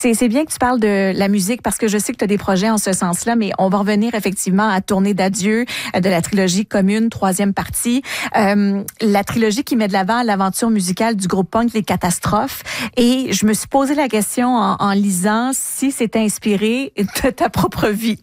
C'est bien que tu parles de la musique parce que je sais que tu as des projets en ce sens-là, mais on va revenir effectivement à Tournée d'adieu de la trilogie Commune, 3e partie. La trilogie qui met de l'avant l'aventure musicale du groupe punk Les Catastrophes. Et je me suis posé la question en lisant si c'est inspiré de ta propre vie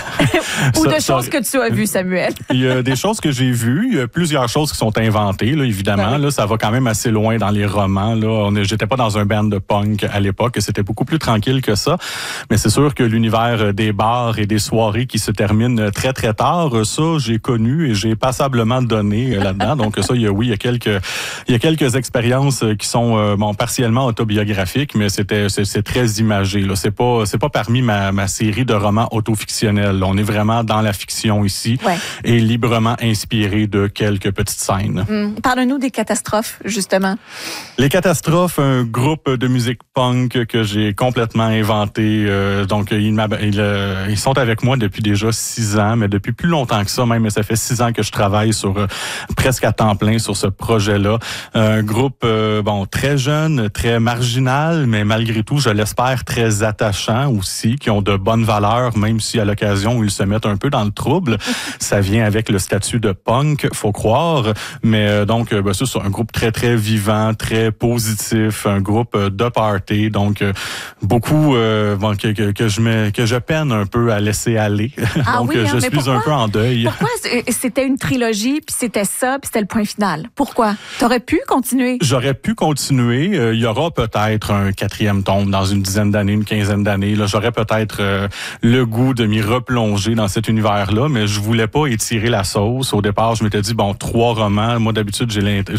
ou de choses que tu as vues, Samuel. Il y a des choses que j'ai vues, il y a plusieurs choses qui sont inventées, là, évidemment. Là, ça va quand même assez loin dans les romans. J'étais pas dans un band de punk à l'époque, c'était beaucoup plus tranquille que ça. Mais c'est sûr que l'univers des bars et des soirées qui se terminent très, très tard, ça, j'ai connu et j'ai passablement donné là-dedans. Donc ça, il y a quelques expériences qui sont partiellement autobiographiques, mais c'est très imagé. Là. C'est pas parmi ma série de romans autofictionnels. On est vraiment dans la fiction ici et librement inspiré de quelques petites scènes. Parle-nous des Catastrophes, justement. Les Catastrophes, un groupe de musique punk que j'ai complètement inventé. Donc, ils sont avec moi depuis déjà 6 ans, mais depuis plus longtemps que ça même. Ça fait 6 ans que je travaille presque à temps plein sur ce projet-là. Un groupe, très jeune, très marginal, mais malgré tout, je l'espère, très attachant aussi, qui ont de bonnes valeurs, même si à l'occasion où ils se mettent un peu dans le trouble. Ça vient avec le statut de punk, faut croire. Mais c'est un groupe très, très vivant, très positif, un groupe de party. Donc, beaucoup que je peine un peu à laisser aller. Donc, je suis un peu en deuil. Pourquoi c'était une trilogie, puis c'était ça, puis c'était le point final? Pourquoi? T'aurais pu continuer? J'aurais pu continuer. Il y aura peut-être un 4e tome dans une dizaine d'années, une quinzaine d'années. Là, j'aurais peut-être le goût de m'y replonger dans cet univers-là, mais je voulais pas étirer la sauce. Au départ, je m'étais dit, 3 romans. Moi, d'habitude,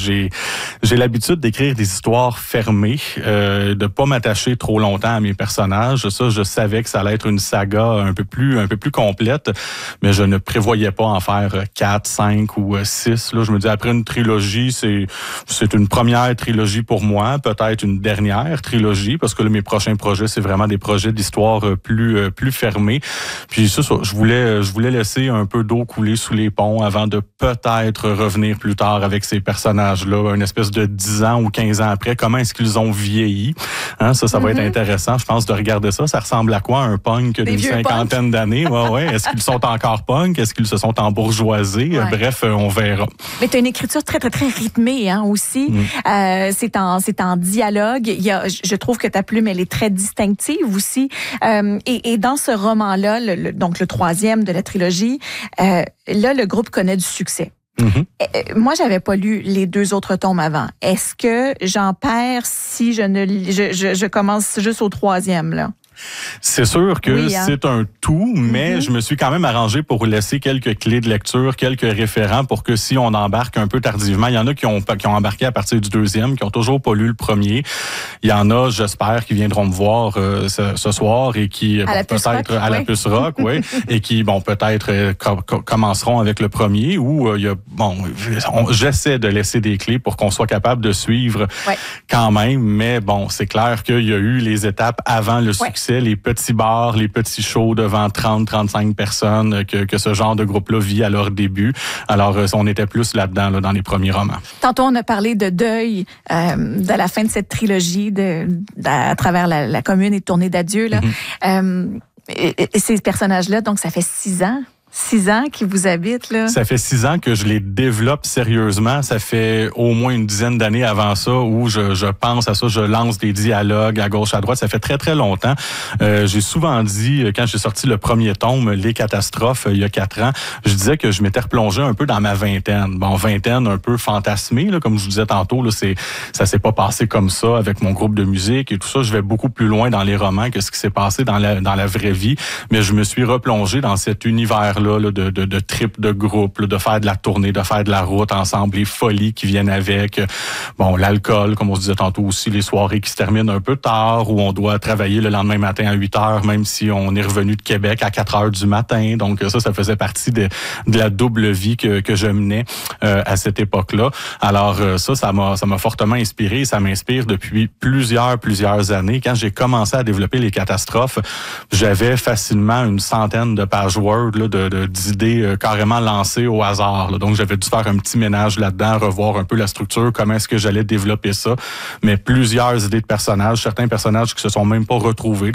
j'ai l'habitude d'écrire des histoires fermées, de pas m'attacher trop longtemps à mes personnages. Ça, je savais que ça allait être une saga un peu plus complète, mais je ne prévoyais pas en faire 4, 5 ou 6. Là, je me dis, après une trilogie, c'est une première trilogie pour moi, peut-être une dernière trilogie, parce que là, mes prochains projets, c'est vraiment des projets d'histoire plus fermés. Puis ça, je voulais laisser un peu d'eau couler sous les ponts avant de peut-être revenir plus tard avec ces personnages-là, une espèce de 10 ans ou 15 ans après. Comment est-ce qu'ils ont vieilli? Ça va être intéressant, je pense, de regarder ça. Ça ressemble à quoi, un punk d'une cinquantaine d'années? Ouais. Est-ce qu'ils sont encore punk? Est-ce qu'ils se sont embourgeoisés? Bref, on verra. Mais tu as une écriture très, très, très rythmée aussi. C'est en dialogue. Je trouve que ta plume, elle est très distinctive aussi. Et dans ce roman-là, donc le 3e de la trilogie, là, le groupe connaît du succès. Moi, j'avais pas lu les 2 autres tomes avant. Est-ce que j'en perds si je commence juste au 3e, là? C'est sûr que c'est un tout, mais je me suis quand même arrangé pour laisser quelques clés de lecture, quelques référents pour que si on embarque un peu tardivement, il y en a qui ont embarqué à partir du 2e, qui ont toujours pas lu le premier. Il y en a, j'espère, qui viendront me voir ce soir et qui peut-être à la puce rock, et qui peut-être commenceront avec le premier ou j'essaie de laisser des clés pour qu'on soit capable de suivre quand même, mais c'est clair qu'il y a eu les étapes avant le succès. Les petits bars, les petits shows devant 30-35 personnes que ce genre de groupe-là vit à leur début. Alors, on était plus là-dedans, dans les premiers romans. Tantôt, on a parlé de deuil de la fin de cette trilogie à travers la commune et Tournée d'adieu. Et ces personnages-là, donc ça fait 6 ans. 6 ans qu'ils vous habitent, là? Ça fait 6 ans que je les développe sérieusement. Ça fait au moins une dizaine d'années avant ça où je pense à ça, je lance des dialogues à gauche, à droite. Ça fait très, très longtemps. J'ai souvent dit, quand j'ai sorti le premier tome, Les Catastrophes, il y a 4 ans, je disais que je m'étais replongé un peu dans ma vingtaine. Vingtaine un peu fantasmée, là, comme je vous disais tantôt, là, ça s'est pas passé comme ça avec mon groupe de musique et tout ça. Je vais beaucoup plus loin dans les romans que ce qui s'est passé dans la vraie vie. Mais je me suis replongé dans cet univers de trip de groupe, de faire de la tournée, de faire de la route ensemble, les folies qui viennent avec, l'alcool, comme on se disait tantôt aussi, les soirées qui se terminent un peu tard, où on doit travailler le lendemain matin à 8 heures, même si on est revenu de Québec à 4 heures du matin. Donc ça faisait partie de la double vie que je menais à cette époque-là. Alors ça m'a fortement inspiré, ça m'inspire depuis plusieurs années. Quand j'ai commencé à développer Les Catastrophes, j'avais facilement une centaine de pages Word d'idées carrément lancées au hasard. Donc, j'avais dû faire un petit ménage là-dedans, revoir un peu la structure, comment est-ce que j'allais développer ça. Mais plusieurs idées de personnages, certains personnages qui se sont même pas retrouvés